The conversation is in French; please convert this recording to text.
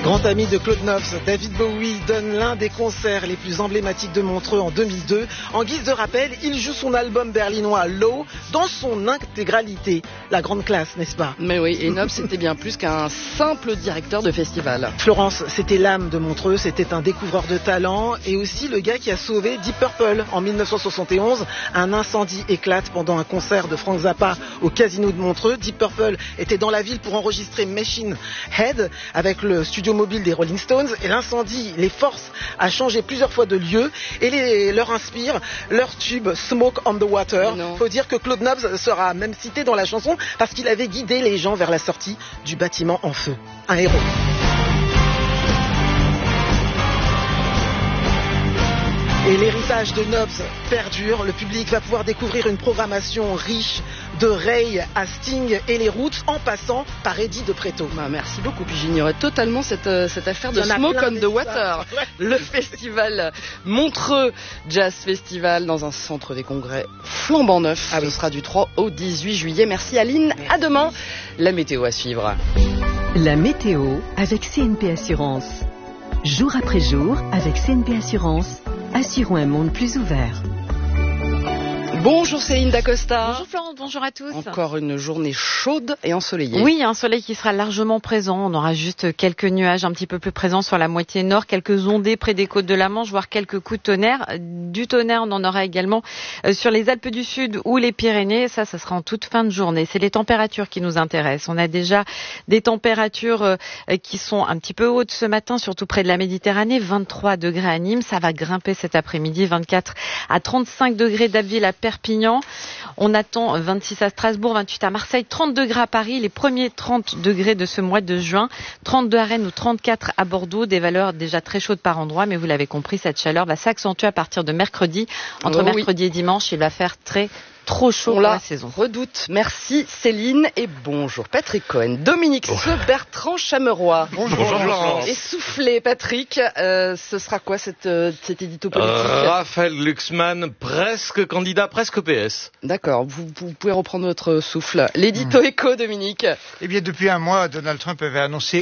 Grand ami de Claude Nobs, David Bowie donne l'un des concerts les plus emblématiques de Montreux en 2002. En guise de rappel, il joue son album berlinois Low dans son intégralité. La grande classe, n'est-ce pas? Mais oui, et Nobs c'était bien plus qu'un simple directeur de festival. Florence, c'était l'âme de Montreux, c'était un découvreur de talent et aussi le gars qui a sauvé Deep Purple. En 1971, un incendie éclate pendant un concert de Frank Zappa au Casino de Montreux. Deep Purple était dans la ville pour enregistrer Machine Head avec le studio mobile des Rolling Stones et l'incendie les force à changer plusieurs fois de lieu et leur inspire leur tube Smoke on the Water. Faut dire que Claude Nobs sera même cité dans la chanson parce qu'il avait guidé les gens vers la sortie du bâtiment en feu. Un héros. Et l'héritage de Nobs perdure. Le public va pouvoir découvrir une programmation riche de Ray à Sting et les Roots en passant par Eddie de Pretto. Bah, merci beaucoup. Puis j'ignorais totalement cette affaire de Smoke on the Water. Le festival Montreux Jazz Festival dans un centre des congrès flambant neuf. Ce sera du 3 au 18 juillet. Merci Aline. À demain. La météo à suivre. La météo avec CNP Assurance. Jour après jour avec CNP Assurance. Assurons un monde plus ouvert. Bonjour Céline Dacosta. Bonjour Florence, bonjour à tous. Encore une journée chaude et ensoleillée. Oui, un soleil qui sera largement présent. On aura juste quelques nuages un petit peu plus présents sur la moitié nord, quelques ondées près des côtes de la Manche, voire quelques coups de tonnerre. Du tonnerre, on en aura également sur les Alpes du Sud ou les Pyrénées. Ça sera en toute fin de journée. C'est les températures qui nous intéressent. On a déjà des températures qui sont un petit peu hautes ce matin, surtout près de la Méditerranée. 23 degrés à Nîmes. Ça va grimper cet après-midi. 24 à 35 degrés d'Abbeville à Perpignan. On attend 26 à Strasbourg, 28 à Marseille, 30 degrés à Paris, les premiers 30 degrés de ce mois de juin, 32 à Rennes ou 34 à Bordeaux, des valeurs déjà très chaudes par endroit, mais vous l'avez compris, cette chaleur va s'accentuer à partir de mercredi. Entre mercredi et dimanche, il va faire trop chaud pour la saison. Redoute. Merci Céline et bonjour Patrick Cohen. Dominique Bertrand Chameroy. Bonjour Florence. Essoufflé Patrick, ce sera quoi cet édito politique? Raphaël Glucksmann, presque candidat, presque PS. D'accord, vous pouvez reprendre votre souffle. L'édito éco Dominique. Eh bien depuis un mois, Donald Trump avait annoncé